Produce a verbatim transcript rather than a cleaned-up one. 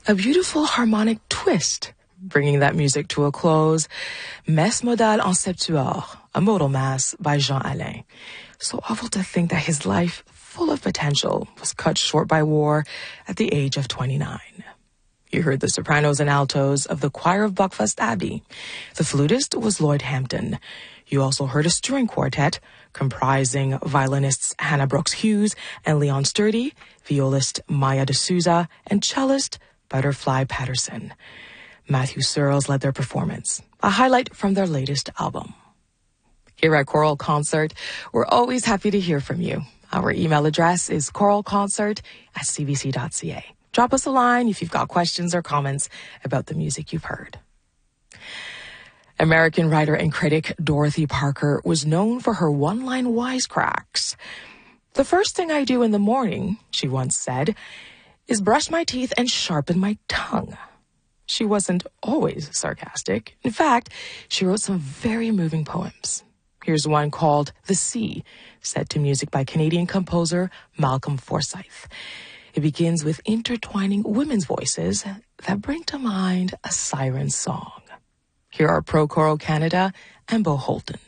A beautiful harmonic twist, bringing that music to a close. Messe modale en septuor, a modal mass by Jean Alain. So awful to think that his life, full of potential, was cut short by war at the age of twenty-nine. You heard the sopranos and altos of the choir of Buckfast Abbey. The flutist was Lloyd Hampton. You also heard a string quartet comprising violinists Hannah Brooks Hughes and Leon Sturdy, violist Maya D'Souza, and cellist Butterfly Patterson. Matthew Searles led their performance, a highlight from their latest album. Here at Choral Concert, we're always happy to hear from you. Our email address is choralconcert at c b c dot c a. Drop us a line if you've got questions or comments about the music you've heard. American writer and critic Dorothy Parker was known for her one-line wisecracks. "The first thing I do in the morning," she once said, "is brush my teeth and sharpen my tongue." She wasn't always sarcastic. In fact, she wrote some very moving poems. Here's one called The Sea, set to music by Canadian composer Malcolm Forsyth. It begins with intertwining women's voices that bring to mind a siren song. Here are Pro Choral Canada and Bo Holton.